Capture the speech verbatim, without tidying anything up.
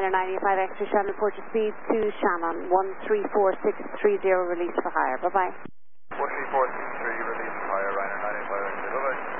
Ryanair ninety-five extra Shannon, report your speed to Shannon, one three four six three zero, release for hire. Bye-bye. one three four six three, release for hire, Ryanair ninety-five extra, bye-bye.